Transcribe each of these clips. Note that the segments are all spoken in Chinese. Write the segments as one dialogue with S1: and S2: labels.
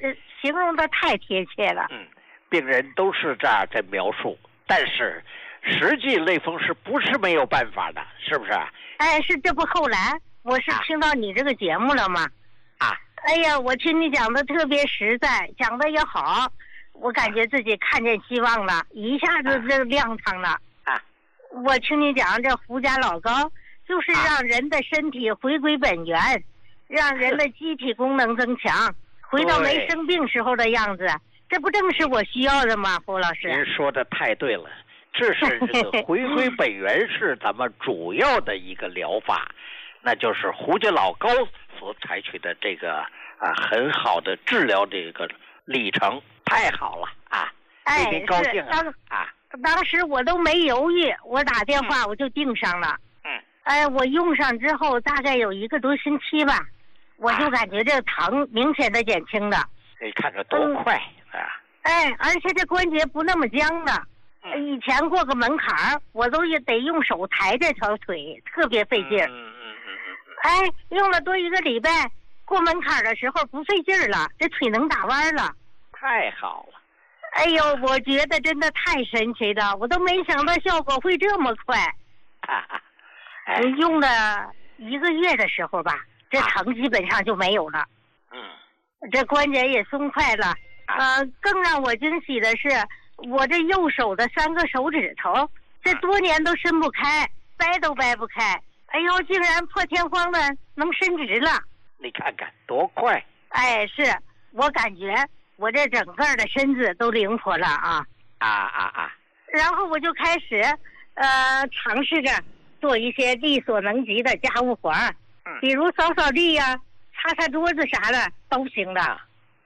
S1: 形容的太贴切了。
S2: 病人都是这样的描述，但是实际类风湿不是没有办法的，是不是？
S1: 是这不后来我是听到你这个节目了吗？哎呀，我听你讲的特别实在，讲的也好，我感觉自己看见希望了，一下子就亮堂了。我听你讲这胡家老膏，就是让人的身体回归本源，让人的机体功能增强，回到没生病时候的样子。这不正是我需要的吗，胡老师？
S2: 您说的太对了，这是这个回归本源是咱们主要的一个疗法，那就是胡家老膏所采取的这个很好的治疗这个历程，太好了为您高兴
S1: 当时我都没犹豫，我打电话我就订上了。我用上之后大概有1个多星期吧，我就感觉这个疼明显的减轻了。
S2: 你看着多快
S1: 而且这关节不那么僵了。以前过个门槛我都也得用手抬这条腿，特别费劲。用了多1个礼拜，过门槛的时候不费劲了，这腿能打弯了。
S2: 太好了。
S1: 哎呦，我觉得真的太神奇了，我都没想到效果会这么快。用了1个月的时候吧，这疼基本上就没有了。这关节也松快了。更让我惊喜的是，我这右手的3个手指头，这多年都伸不开，掰都掰不开。哎呦，竟然破天荒的能伸直了。
S2: 你看看多快。
S1: 是我感觉我这整个的身子都灵活了然后我就开始尝试着做一些力所能及的家务活比如扫扫地呀、擦擦桌子啥的都行的。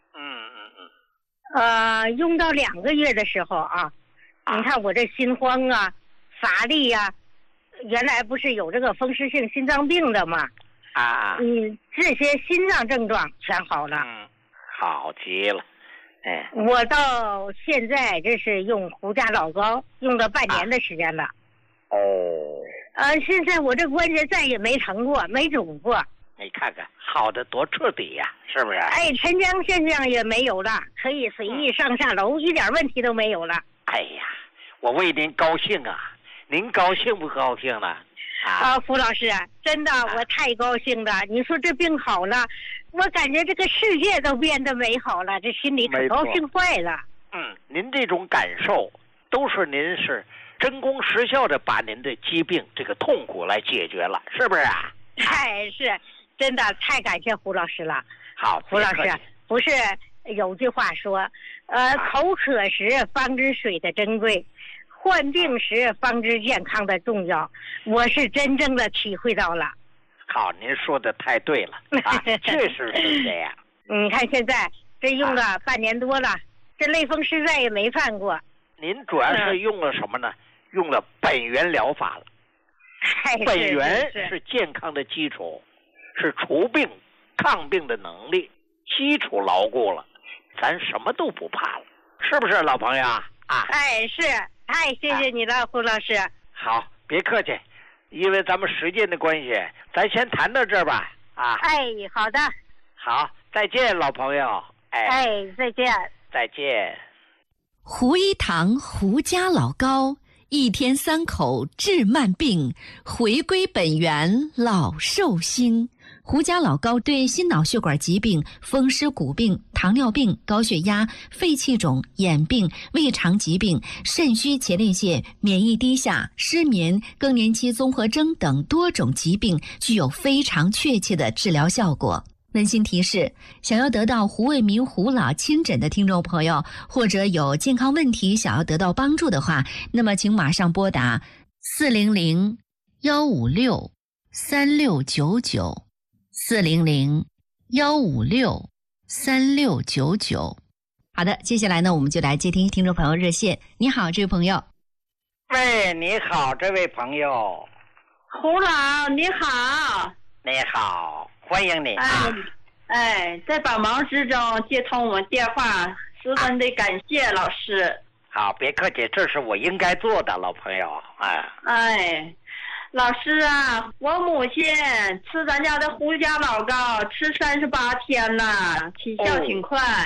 S1: 用到2个月的时候你看我这心慌乏力原来不是有这个风湿性心脏病的吗？这些心脏症状全好了。
S2: 好极了。
S1: 我到现在这是用胡家老膏用了半年的时间了。现在我这关节再也没疼过，没肿过。
S2: 你看看好的多彻底呀，是不是？
S1: 沉僵现象也没有了，可以随意上下楼，一点问题都没有了。
S2: 我为您高兴您高兴不高兴呢？
S1: 胡老师，真的我太高兴了。你说这病好了，我感觉这个世界都变得美好了，这心里可高兴坏了。
S2: 您这种感受都是您是真功实效的把您的疾病这个痛苦来解决了，是不是
S1: 是真的太感谢胡老师了。
S2: 好，
S1: 胡老师，不是有句话说口渴时方知水的珍贵，患病时方知健康的重要，我是真正的体会到了。
S2: 好，您说的太对了确实是这样。
S1: 你看现在这用了半年多了，这类风湿再也没犯过。
S2: 您主要是用了什么呢？用了本源疗法了。本源是健康的基础，是除病抗病的能力，基础牢固了，咱什么都不怕了，是不是老朋友
S1: 是太谢谢你了，胡老师。
S2: 好，别客气，因为咱们时间的关系，咱先谈到这儿吧。
S1: 好的。
S2: 好，再见，老朋友。
S1: 再见。
S2: 再见。
S3: 胡一堂胡家老膏，1天3口治慢病，回归本源老寿星。胡家老膏对心脑血管疾病、风湿骨病、糖尿病、高血压、肺气肿、眼病、胃肠疾病、肾虚前列腺、免疫低下、失眠、更年期综合征等多种疾病具有非常确切的治疗效果。温馨提示，想要得到胡卫民胡老亲诊的听众朋友，或者有健康问题想要得到帮助的话，那么请马上拨打400-156-3699，400-156-3699。好的，接下来呢，我们就来接听听众朋友热线。你好，这位朋友。
S2: 喂，你好，这位朋友。
S4: 胡老，你好。
S2: 你好，欢迎你
S4: 在百忙之中接通我们电话，十分的感谢老师。
S2: 好，别客气，这是我应该做的，老朋友。
S4: 老师啊，我母亲吃咱家的胡家老膏吃38天了，起效挺快。